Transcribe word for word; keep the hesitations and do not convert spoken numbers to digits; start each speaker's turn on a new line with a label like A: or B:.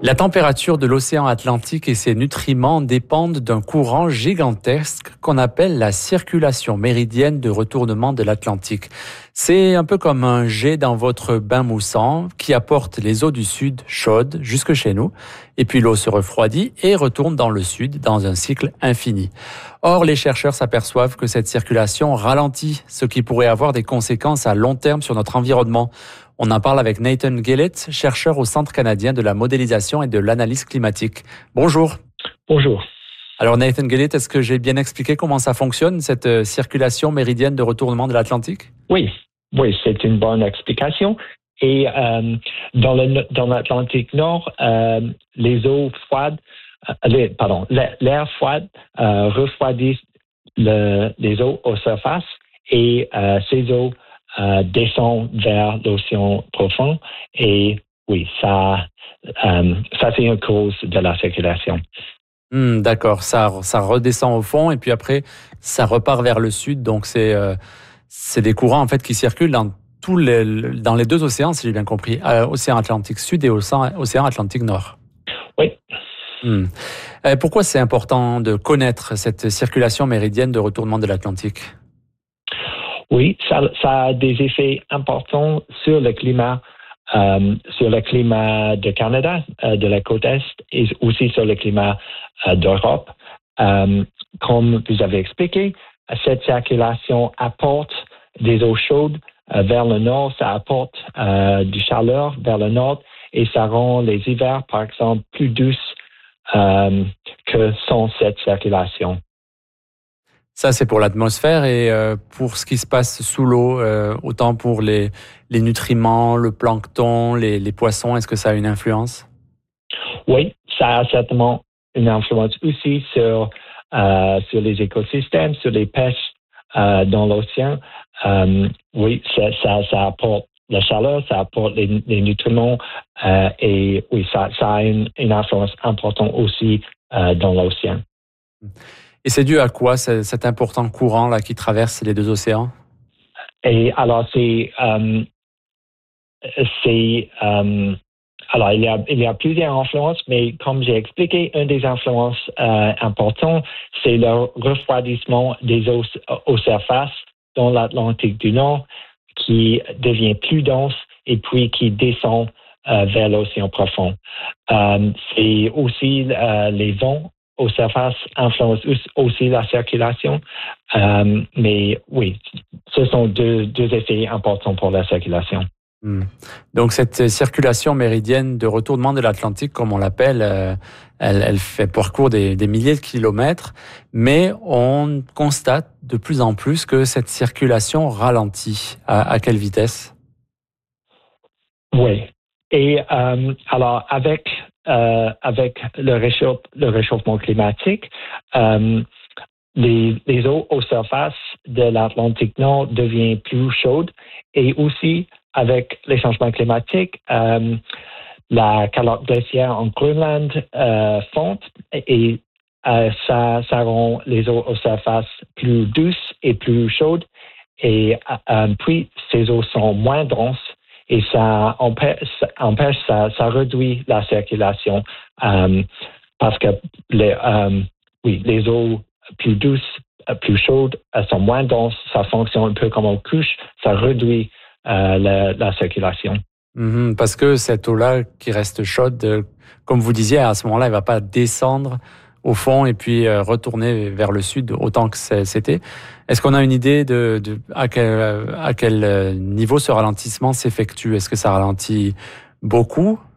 A: La température de l'océan Atlantique et ses nutriments dépendent d'un courant gigantesque qu'on appelle la circulation méridienne de retournement de l'Atlantique. C'est un peu comme un jet dans votre bain moussant qui apporte les eaux du sud chaudes jusque chez nous. Et puis l'eau se refroidit et retourne dans le sud dans un cycle infini. Or, les chercheurs s'aperçoivent que cette circulation ralentit, ce qui pourrait avoir des conséquences à long terme sur notre environnement. On en parle avec Nathan Gillett, chercheur au Centre canadien de la modélisation et de l'analyse climatique. Bonjour.
B: Bonjour.
A: Alors Nathan Gillett, est-ce que j'ai bien expliqué comment ça fonctionne, cette circulation méridienne de retournement de l'Atlantique?
B: Oui, oui, c'est une bonne explication. Et euh, dans, le, dans l'Atlantique Nord, euh, les eaux froides, euh, les, pardon, l'air froid euh, refroidit le, les eaux aux surfaces et euh, ces eaux euh, descendent vers l'océan profond. Et oui, ça, euh, ça c'est une cause de la circulation.
A: Hmm, d'accord, ça, ça redescend au fond et puis après, ça repart vers le sud. Donc c'est, euh, c'est des courants en fait qui circulent dans tous les, dans les deux océans, si j'ai bien compris, euh, océan Atlantique Sud et océan, océan Atlantique Nord.
B: Oui.
A: Hmm. Euh, pourquoi c'est important de connaître cette circulation méridienne de retournement de l'Atlantique?
B: Oui, ça, ça a des effets importants sur le climat, euh, sur le climat du Canada, euh, de la côte Est, et aussi sur le climat euh, d'Europe. Euh, comme vous avez expliqué, cette circulation apporte des eaux chaudes euh, vers le nord, ça apporte euh, du chaleur vers le nord et ça rend les hivers, par exemple, plus douces euh, que sans cette circulation.
A: Ça, c'est pour l'atmosphère et euh, pour ce qui se passe sous l'eau, euh, autant pour les, les nutriments, le plancton, les, les poissons, est-ce que ça a une influence?
B: Oui, ça a certainement une influence aussi sur, euh, sur les écosystèmes, sur les pêches euh, dans l'océan. Euh, oui, ça, ça, ça apporte la chaleur, ça apporte les, les nutriments euh, et oui, ça, ça a une, une influence importante aussi euh, dans l'océan.
A: Et c'est dû à quoi, cet important courant là qui traverse les deux océans?
B: Et alors, c'est... Euh, c'est euh, alors, il y, a, il y a plusieurs influences, mais comme j'ai expliqué, une des influences euh, importantes, c'est le refroidissement des eaux aux surfaces dans l'Atlantique du Nord qui devient plus dense et puis qui descend euh, vers l'océan profond. Euh, c'est aussi euh, les vents aux surfaces influencent aussi la circulation. Euh, mais oui, ce sont deux, deux effets importants pour la circulation.
A: Hmm. Donc cette circulation méridienne de retournement de l'Atlantique, comme on l'appelle, euh, elle, elle fait parcours des, des milliers de kilomètres, mais on constate de plus en plus que cette circulation ralentit. À, à quelle vitesse?
B: Oui. Et euh, alors avec euh, avec le, réchauffe, le réchauffement climatique, euh, les, les eaux aux surfaces de l'Atlantique Nord deviennent plus chaudes et aussi avec les changements climatiques, euh, la calotte glaciaire en Groenland euh, fond et euh, ça, ça rend les eaux aux surfaces plus douces et plus chaudes et euh, puis ces eaux sont moins denses et ça empêche, empêche ça, ça réduit la circulation euh, parce que les, euh, oui, les eaux plus douces, plus chaudes, elles sont moins denses, ça fonctionne un peu comme une couche, ça réduit euh, la, la circulation.
A: Mmh, parce que cette eau-là qui reste chaude, euh, comme vous disiez, à ce moment-là, elle ne va pas descendre au fond et puis euh, retourner vers le sud autant que c'était. Est-ce qu'on a une idée de, de à quel, à quel niveau ce ralentissement s'effectue? Est-ce que ça ralentit beaucoup